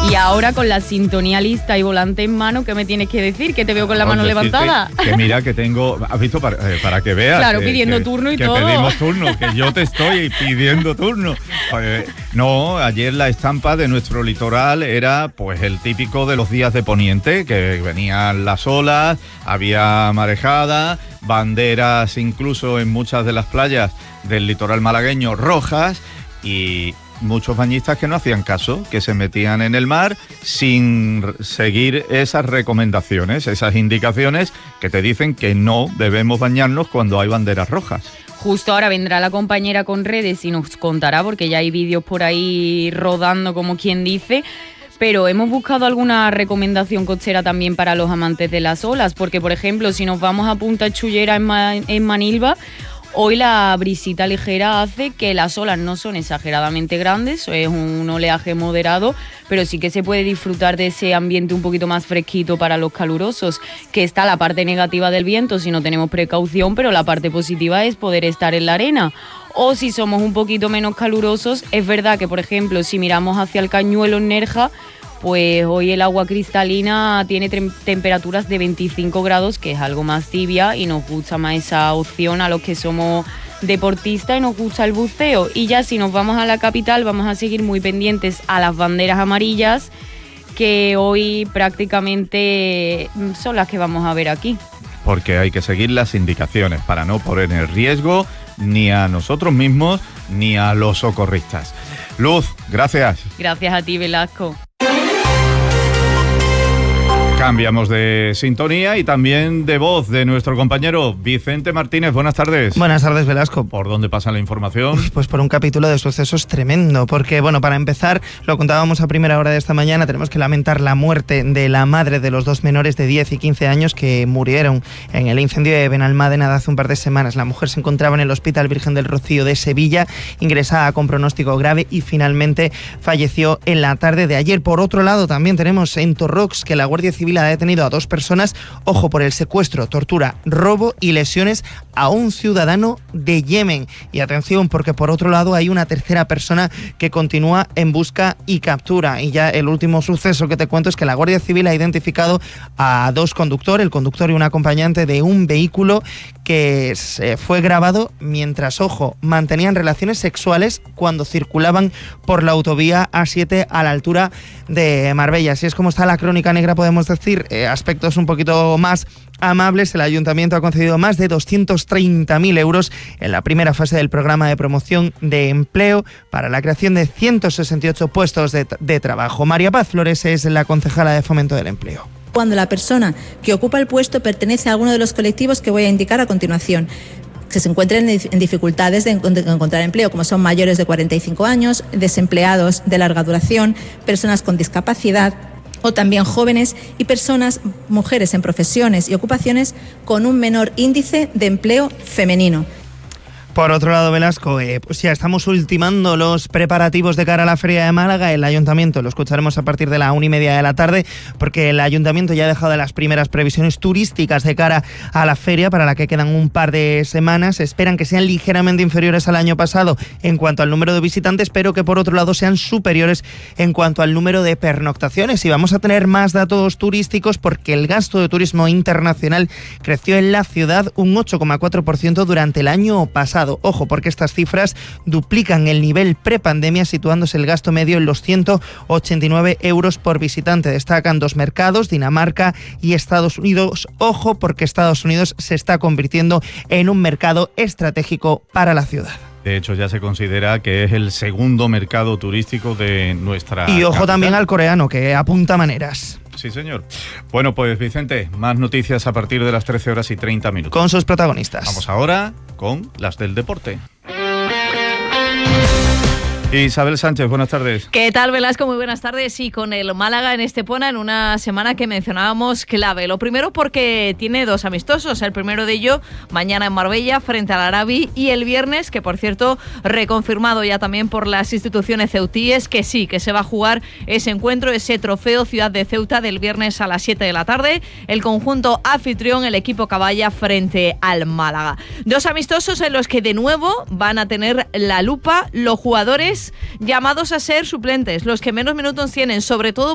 Y ahora con la sintonía lista y volante en mano, ¿qué me tienes que decir? Que te veo con la mano levantada. Que mira que tengo, ¿has visto? Para que veas. Claro, pidiendo turno y todo. Que pedimos turno, que yo te estoy pidiendo turno. No, ayer la estampa de nuestro litoral era pues el típico de los días de Poniente, que venían las olas, había marejada, banderas incluso en muchas de las playas del litoral malagueño rojas y muchos bañistas que no hacían caso, que se metían en el mar sin seguir esas recomendaciones, esas indicaciones que te dicen que no debemos bañarnos cuando hay banderas rojas. Justo ahora vendrá la compañera con redes y nos contará, porque ya hay vídeos por ahí rodando, como quien dice. Pero hemos buscado alguna recomendación costera también para los amantes de las olas, porque por ejemplo, si nos vamos a Punta Chullera en Manilva, hoy la brisita ligera hace que las olas no son exageradamente grandes, es un oleaje moderado, pero sí que se puede disfrutar de ese ambiente un poquito más fresquito para los calurosos, que está la parte negativa del viento si no tenemos precaución, pero la parte positiva es poder estar en la arena. O si somos un poquito menos calurosos, es verdad que, por ejemplo, si miramos hacia el Cañuelo en Nerja, pues hoy el agua cristalina tiene temperaturas de 25 grados, que es algo más tibia, y nos gusta más esa opción a los que somos deportistas y nos gusta el buceo. Y ya si nos vamos a la capital, vamos a seguir muy pendientes a las banderas amarillas, que hoy prácticamente son las que vamos a ver aquí. Porque hay que seguir las indicaciones para no poner en riesgo ni a nosotros mismos ni a los socorristas. Luz, gracias. Gracias a ti, Velasco. Cambiamos de sintonía y también de voz de nuestro compañero Vicente Martínez. Buenas tardes. Buenas tardes, Velasco. ¿Por dónde pasa la información? Pues por un capítulo de sucesos tremendo, porque bueno, para empezar, lo contábamos a primera hora de esta mañana, tenemos que lamentar la muerte de la madre de los dos menores de 10 y 15 años que murieron en el incendio de Benalmádena de hace un par de semanas. La mujer se encontraba en el Hospital Virgen del Rocío de Sevilla, ingresada con pronóstico grave y finalmente falleció en la tarde de ayer. Por otro lado, también tenemos en Torrox que la Guardia Civil ha detenido a 2 personas, ojo, por el secuestro, tortura, robo y lesiones a un ciudadano de Yemen. Y atención, porque por otro lado hay una tercera persona que continúa en busca y captura. Y ya el último suceso que te cuento es que la Guardia Civil ha identificado a 2 conductores, el conductor y un acompañante de un vehículo que fue grabado mientras, ojo, mantenían relaciones sexuales cuando circulaban por la autovía A7 a la altura de Marbella. Así es como está la crónica negra, podemos decir. Aspectos un poquito más amables, el Ayuntamiento ha concedido más de 230.000 euros en la primera fase del programa de promoción de empleo para la creación de 168 puestos de trabajo. María Paz Flores es la concejala de Fomento del Empleo. Cuando la persona que ocupa el puesto pertenece a alguno de los colectivos que voy a indicar a continuación, que se encuentren en dificultades de encontrar empleo, como son mayores de 45 años, desempleados de larga duración, personas con discapacidad, o también jóvenes y personas, mujeres en profesiones y ocupaciones con un menor índice de empleo femenino. Por otro lado, Velasco, pues ya estamos ultimando los preparativos de cara a la Feria de Málaga. El Ayuntamiento lo escucharemos a partir de la 1:30 de la tarde, porque el Ayuntamiento ya ha dejado las primeras previsiones turísticas de cara a la feria, para la que quedan un par de semanas. Esperan que sean ligeramente inferiores al año pasado en cuanto al número de visitantes, pero que por otro lado sean superiores en cuanto al número de pernoctaciones. Y vamos a tener más datos turísticos, porque el gasto de turismo internacional creció en la ciudad un 8,4% durante el año pasado. Ojo, porque estas cifras duplican el nivel prepandemia, situándose el gasto medio en los 189 euros por visitante. Destacan 2 mercados, Dinamarca y Estados Unidos. Ojo, porque Estados Unidos se está convirtiendo en un mercado estratégico para la ciudad. De hecho, ya se considera que es el segundo mercado turístico de nuestra Y ojo capital. También al coreano, que apunta maneras. Sí, señor. Bueno, pues Vicente, más noticias a partir de las 13:30. Con sus protagonistas. Vamos ahora con las del deporte. Isabel Sánchez, buenas tardes. ¿Qué tal, Velasco? Muy buenas tardes. Y con el Málaga en Estepona en una semana que mencionábamos clave. Lo primero porque tiene 2 amistosos. El primero de ello mañana en Marbella frente al Arabi, y el viernes, que por cierto reconfirmado ya también por las instituciones ceutíes, que sí, que se va a jugar ese encuentro, ese trofeo Ciudad de Ceuta del viernes a las 7 de la tarde. El conjunto anfitrión, el equipo Caballa, frente al Málaga. 2 amistosos en los que de nuevo van a tener la lupa los jugadores llamados a ser suplentes, los que menos minutos tienen, sobre todo